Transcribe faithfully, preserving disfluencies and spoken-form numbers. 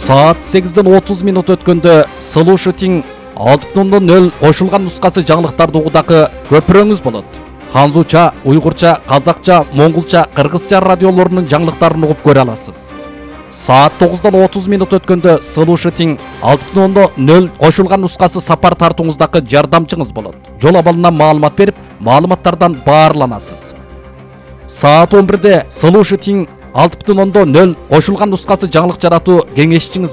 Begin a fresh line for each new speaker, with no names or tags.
Saat сегизден отуз минут өткөндө Слушатиң алты бүтүн ондон нөл кошулган нускасы жаңылыктарды угудагы көпүрөңүз болот. Ханзуча, уйгурча, казакча, моңгулча, кыргызча радиолорунун жаңылыктарын угуп көрө аласыз. Saat тогуздон отуз минут өткөндө Слушатиң алты бүтүн ондон нөл кошулган нускасы сапар тартууңуздагы жардамчыңыз болот. Жол абалынан маалымат берип, маалыматтардан баарланасыз. Saat он бирде Слушатиң алты бүтүн ондон нөл кошулган нускасы жаңылык жаратуу кеңешчиңиз